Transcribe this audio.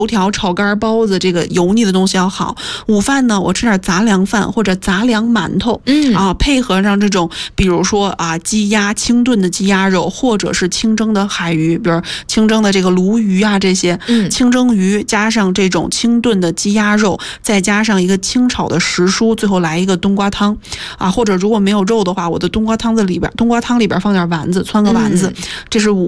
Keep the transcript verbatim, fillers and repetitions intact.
油条、炒肝、包子，这个油腻的东西要好。午饭呢，我吃点杂粮饭或者杂粮馒头， 嗯啊，配合上这种，比如说啊，鸡鸭清炖的鸡鸭肉，或者是清蒸的海鱼，比如清蒸的这个鲈鱼啊，这些， 嗯， 清蒸鱼加上这种清炖的鸡鸭肉，再加上一个清炒的时蔬，最后来一个冬瓜汤，啊，或者如果没有肉的话，我的冬瓜汤子里边，冬瓜汤里边放点丸子，汆个丸子， 嗯、 这是午。